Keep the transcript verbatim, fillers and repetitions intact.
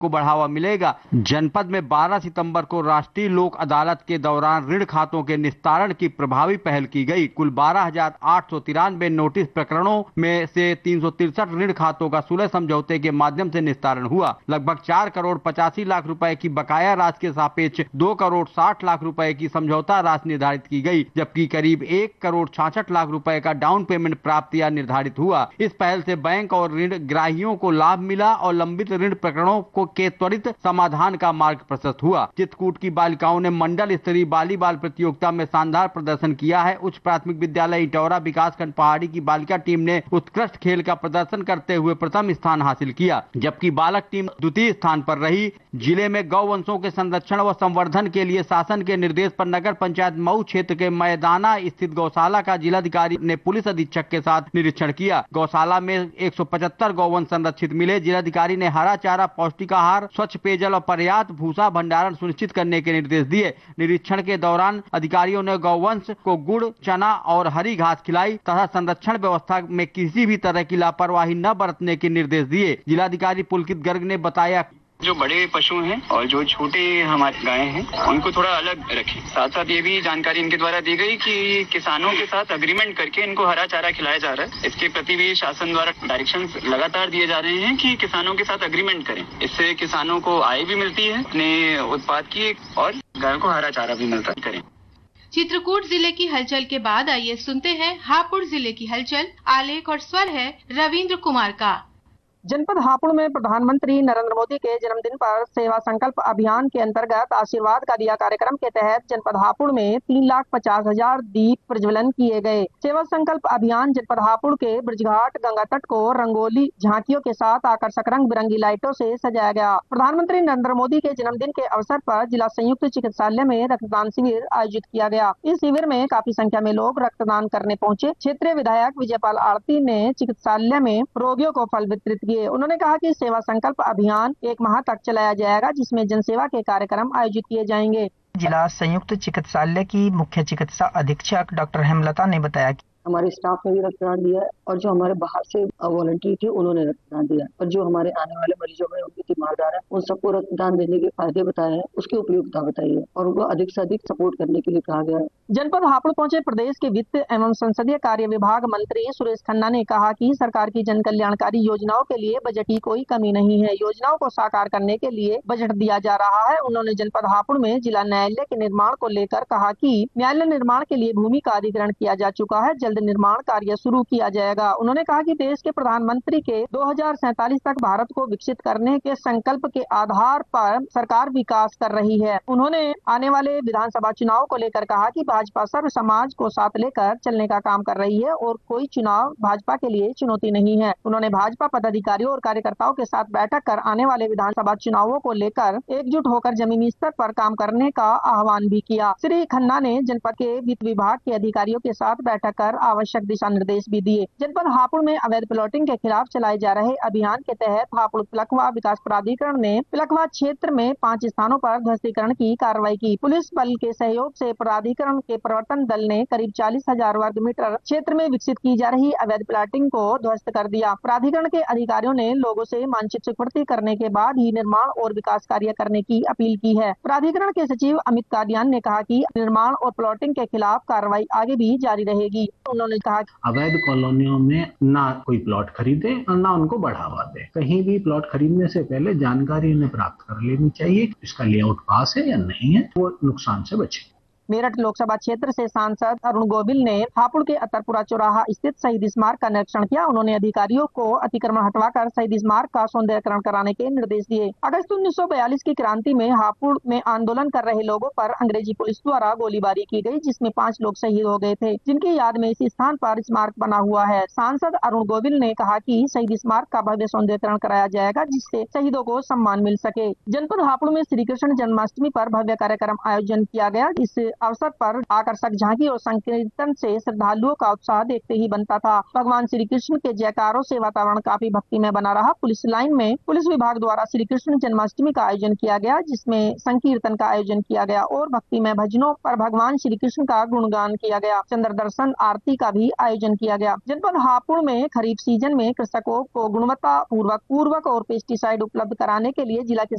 को बढ़ावा मिलेगा। जनपद में बारह सितंबर को राष्ट्रीय लोक अदालत के दौरान ऋण खातों के निस्तारण की प्रभावी पहल की गई। कुल बारह हजार आठ सौ तिरानवे नोटिस प्रकरणों में से तीन सौ तिरसठ ऋण खातों का सुलह समझौते के माध्यम से निस्तारण हुआ। लगभग चार करोड़ पचासी लाख रुपए की बकाया राशि के सापेक्ष दो करोड़ साठ लाख रुपए की समझौता राशि निर्धारित की गई, जबकि करीब एक करोड़ छाछठ लाख रुपए का डाउन पेमेंट प्राप्त या निर्धारित हुआ। इस पहल से बैंक और ऋण ग्राहियों को लाभ मिला और लंबित ऋण प्रकरणों को के त्वरित समाधान का मार्ग प्रशस्त हुआ। चित्रकूट की बालिकाओं ने मंडल स्तरीय वॉलीबॉल प्रतियोगिता में शानदार प्रदर्शन किया है। उच्च प्राथमिक विद्यालय इटौरा विकासखंड पहाड़ी की बालिका टीम ने उत्कृष्ट खेल का प्रदर्शन करते हुए प्रथम स्थान हासिल किया, जबकि बालक टीम द्वितीय स्थान पर रही। जिले में गौवंशों के संरक्षण व संवर्धन के लिए शासन के निर्देश पर नगर पंचायत मऊ क्षेत्र के मैदाना स्थित गौशाला का जिलाधिकारी ने पुलिस अधीक्षक के साथ निरीक्षण किया। गौशाला में एक सौ पचहत्तर गौवंश संरक्षित मिले। जिलाधिकारी ने हरा चारा, पौष्टिक आहार, स्वच्छ पेयजल और पर्याप्त भूसा भंडारण सुनिश्चित करने के निर्देश दिए। निरीक्षण के दौरान अधिकारियों ने गौवंश को गुड़, चना और हरी घास खिलाई तथा संरक्षण व्यवस्था में किसी भी तरह की लापरवाही न बरतने के निर्देश दिए। जिलाधिकारी पुलकित गर्ग ने बताया, जो बड़े पशु हैं और जो छोटे हमारे गायें हैं उनको थोड़ा अलग रखें। साथ साथ ये भी जानकारी इनके द्वारा दी गई कि किसानों के साथ अग्रीमेंट करके इनको हरा चारा खिलाया जा रहा है। इसके प्रति भी शासन द्वारा डायरेक्शंस लगातार दिए जा रहे हैं कि किसानों के साथ अग्रीमेंट करें। इससे किसानों को आय भी मिलती है अपने उत्पाद की और गायों को हरा चारा भी मिलता करें। चित्रकूट जिले की हलचल के बाद आइए सुनते हैं हापुड़ जिले की हलचल। आलेख और स्वर है रविंद्र कुमार का। जनपद हापुड़ में प्रधानमंत्री नरेंद्र मोदी के जन्मदिन पर सेवा संकल्प अभियान के अंतर्गत आशीर्वाद का दिया कार्यक्रम के तहत जनपद हापुड़ में तीन लाख पचास हजार दीप प्रज्वलन किए गए। सेवा संकल्प अभियान जनपद हापुड़ के ब्रजघाट गंगा तट को रंगोली झांकियों के साथ आकर्षक रंग बिरंगी लाइटों से सजाया गया। प्रधानमंत्री नरेंद्र मोदी के जन्मदिन के अवसर पर जिला संयुक्त चिकित्सालय में रक्तदान शिविर आयोजित किया गया। इस शिविर में काफी संख्या में लोग रक्तदान करने पहुँचे। क्षेत्रीय विधायक विजयपाल आरती ने चिकित्सालय में रोगियों को फल वितरित उन्होंने कहा कि सेवा संकल्प अभियान एक माह तक चलाया जाएगा, जिसमें जनसेवा के कार्यक्रम आयोजित किए जाएंगे। जिला संयुक्त चिकित्सालय की मुख्य चिकित्सा अधीक्षक डॉक्टर हेमलता ने बताया कि हमारे स्टाफ ने भी रक्तदान दिया है और जो हमारे बाहर से वॉलंटियर थे उन्होंने रक्तदान दिया और जो हमारे आने वाले मरीजों में उनकी तीमारदार है उन सबको रक्तदान देने के फायदे बताए हैं, उसकी उपयोगिता बताई है और उनको अधिक से अधिक सपोर्ट करने के लिए कहा गया है। जनपद हापुड़ पहुंचे प्रदेश के वित्त एवं संसदीय कार्य विभाग मंत्री सुरेश खन्ना ने कहा कि सरकार की जन कल्याणकारी योजनाओं के लिए बजट की कोई कमी नहीं है। योजनाओं को साकार करने के लिए बजट दिया जा रहा है। उन्होंने जनपद हापुड़ में जिला न्यायालय के निर्माण को लेकर कहा कि न्यायालय निर्माण के लिए भूमि का अधिग्रहण किया जा चुका है, जल्द निर्माण कार्य शुरू किया जाएगा। उन्होंने कहा कि देश के प्रधानमंत्री के दो हजार सैतालीस तक भारत को विकसित करने के संकल्प के आधार पर सरकार विकास कर रही है। उन्होंने आने वाले विधानसभा चुनाव को लेकर कहा कि भाजपा सर्व समाज को साथ लेकर चलने का काम कर रही है और कोई चुनाव भाजपा के लिए चुनौती नहीं है। उन्होंने भाजपा पदाधिकारियों और कार्यकर्ताओं के साथ बैठक कर आने वाले विधानसभा चुनावों को लेकर एकजुट होकर जमीनी स्तर पर काम करने का आह्वान भी किया। श्री खन्ना ने जनपद के वित्त विभाग के अधिकारियों के साथ बैठक कर आवश्यक दिशा निर्देश भी दिए। जनपद हापुड़ में अवैध प्लॉटिंग के खिलाफ चलाए जा रहे अभियान के तहत हापुड़ पिलखवा विकास प्राधिकरण ने पिलखवा क्षेत्र में पाँच स्थानों पर ध्वस्तीकरण की कार्रवाई की। पुलिस बल के सहयोग से प्राधिकरण के प्रवर्तन दल ने करीब चालीस हजार वर्ग मीटर क्षेत्र में विकसित की जा रही अवैध प्लॉटिंग को ध्वस्त कर दिया। प्राधिकरण के अधिकारियों ने लोगों से मानचित्र स्वीकृति करने के बाद ही निर्माण और विकास कार्य करने की अपील की है। प्राधिकरण के सचिव अमित कादियान ने कहा कि निर्माण और प्लॉटिंग के खिलाफ कार्रवाई आगे भी जारी रहेगी। उन्होंने कहा अवैध कॉलोनियों में ना कोई प्लॉट खरीदे और ना उनको बढ़ावा दे। कहीं भी प्लॉट खरीदने से पहले जानकारी उन्हें प्राप्त कर लेनी चाहिए, इसका लेआउट पास है या नहीं है, वो नुकसान से बचे। मेरठ लोकसभा क्षेत्र से सांसद अरुण गोविल ने हापुड़ के अतरपुरा चौराहा स्थित शहीद स्मारक का निरीक्षण किया। उन्होंने अधिकारियों को अतिक्रमण हटवाकर शहीद स्मारक का सौंदर्यकरण कराने के निर्देश दिए। अगस्त उन्नीस सौ बयालीस की क्रांति में हापुड़ में आंदोलन कर रहे लोगों पर अंग्रेजी पुलिस द्वारा गोलीबारी की गई, जिसमें पाँच लोग शहीद हो गए थे, जिनकी याद में इस स्थान पर स्मारक बना हुआ है। सांसद अरुण गोविल ने कहा कि शहीद स्मारक का भव्य सौंदर्यकरण कराया जाएगा, जिससे शहीदों को सम्मान मिल सके। जनपद हापुड़ में श्री कृष्ण जन्माष्टमी पर भव्य कार्यक्रम आयोजन किया गया। इस अवसर पर आकर्षक झांकी और संकीर्तन से श्रद्धालुओं का उत्साह देखते ही बनता था। भगवान श्री कृष्ण के जयकारों से वातावरण काफी भक्तिमय बना रहा। पुलिस लाइन में पुलिस विभाग द्वारा श्री कृष्ण जन्माष्टमी का आयोजन किया गया, जिसमें संकीर्तन का आयोजन किया गया और भक्तिमय भजनों पर भगवान श्री कृष्ण का गुणगान किया गया। चंद्र दर्शन आरती का भी आयोजन किया गया। जनपद हापुड़ में खरीफ सीजन में कृषकों को गुणवत्ता पूर्वक पूर्वक और पेस्टिसाइड उपलब्ध कराने के लिए जिला